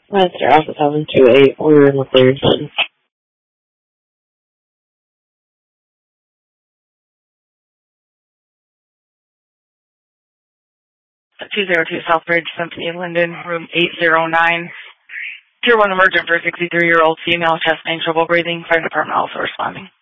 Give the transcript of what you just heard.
That's their office 728. We're in the clear zone. 202 Southbridge, Symphony Linden, room 809. Tier 1 emergent for a 63-year-old female, chest pain, trouble breathing. Fire department also responding.